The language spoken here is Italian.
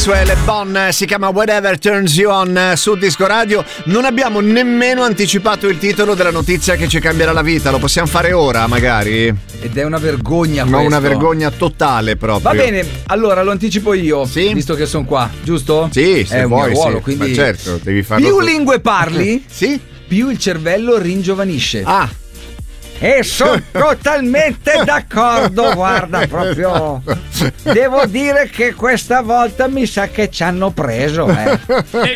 Maxwell e Bon, si chiama Whatever Turns You On su Disco Radio. Non abbiamo nemmeno anticipato il titolo della notizia che ci cambierà la vita, lo possiamo fare ora magari? Ed è una vergogna Ma questo. una vergogna totale proprio. Va bene, allora lo anticipo io, sì? Visto che sono qua, giusto? Sì, se è vuoi, un mio ruolo, sì. quindi Ma certo, devi farlo. Più lingue parli, sì? Più il cervello ringiovanisce. Ah. E sono totalmente d'accordo, guarda, proprio. Devo dire che questa volta mi sa che ci hanno preso,